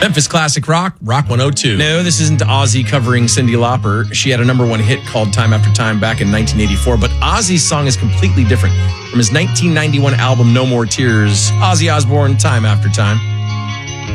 Memphis Classic Rock, Rock 102. No, this isn't Ozzy covering Cyndi Lauper. She had a number one hit called Time After Time back in 1984, but Ozzy's song is completely different. From his 1991 album No More Tears, Ozzy Osbourne, Time After Time.